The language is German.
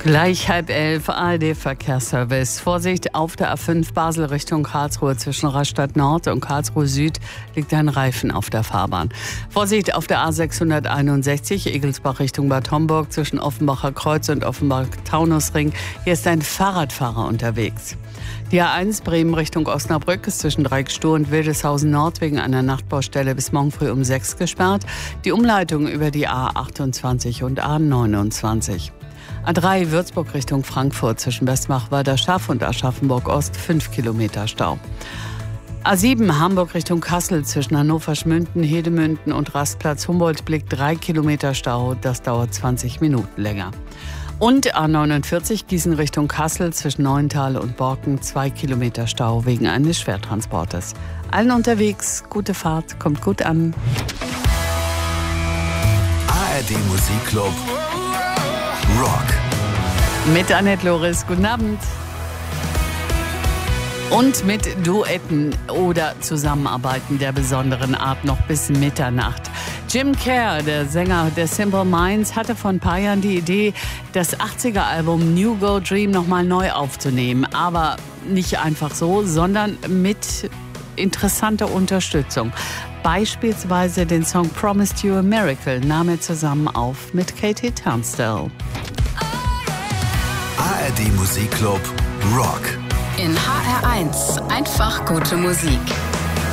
Gleich 10:30 ARD-Verkehrsservice. Vorsicht auf der A5 Basel Richtung Karlsruhe. Zwischen Rastatt Nord und Karlsruhe Süd liegt ein Reifen auf der Fahrbahn. Vorsicht auf der A661 Egelsbach Richtung Bad Homburg. Zwischen Offenbacher Kreuz und Offenbach-Taunusring. Hier ist ein Fahrradfahrer unterwegs. Die A1 Bremen Richtung Osnabrück ist zwischen Dreiecksstuhl und Wildeshausen Nord wegen einer Nachtbaustelle bis morgen früh um 6 gesperrt. Die Umleitung über die A28 und A29. A3 Würzburg Richtung Frankfurt zwischen Westmach-Walder Schaff und Aschaffenburg Ost 5 Kilometer Stau. A7 Hamburg Richtung Kassel zwischen Hannover-Schmünden, Hedemünden und Rastplatz Humboldt-Blick 3 Kilometer Stau. Das dauert 20 Minuten länger. Und A49 Gießen Richtung Kassel zwischen Neuental und Borken 2 Kilometer Stau wegen eines Schwertransportes. Allen unterwegs, gute Fahrt, kommt gut an. ARD Musikclub Rock. Mit Annette Loris, guten Abend. Und mit Duetten oder Zusammenarbeiten der besonderen Art noch bis Mitternacht. Jim Kerr, der Sänger der Simple Minds, hatte vor ein paar Jahren die Idee, das 80er-Album New Go Dream nochmal neu aufzunehmen. Aber nicht einfach so, sondern mit interessanter Unterstützung. Beispielsweise den Song Promised You a Miracle nahm er zusammen auf mit Katie Tunstall. ARD Musikclub Rock. In HR1 einfach gute Musik.